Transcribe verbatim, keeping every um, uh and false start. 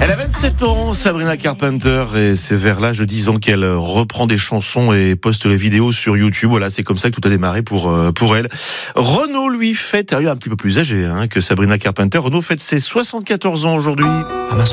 Elle a vingt-sept ans, Sabrina Carpenter, et c'est vers l'âge de dix ans qu'elle reprend des chansons et poste les vidéos sur YouTube. Voilà, c'est comme ça que tout a démarré pour pour elle. Renaud, lui, fête, elle est un petit peu plus âgé hein, que Sabrina Carpenter. Renaud fête ses soixante-quatorze ans aujourd'hui.